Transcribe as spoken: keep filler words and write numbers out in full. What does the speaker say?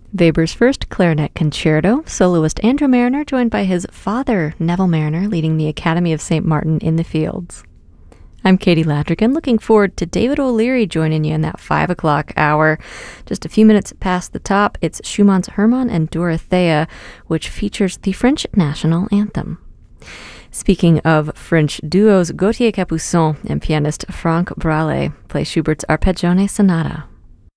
Weber's first clarinet concerto, soloist Andrew Marriner joined by his father, Neville Marriner, leading the Academy of Saint Martin in the Fields. I'm Katie Ladrigan, looking forward to David O'Leary joining you in that five o'clock hour. Just a few minutes past the top, it's Schumann's Hermann and Dorothea, which features the French national anthem. Speaking of French duos, Gauthier Capuçon and pianist Franck Bralet play Schubert's Arpeggione Sonata.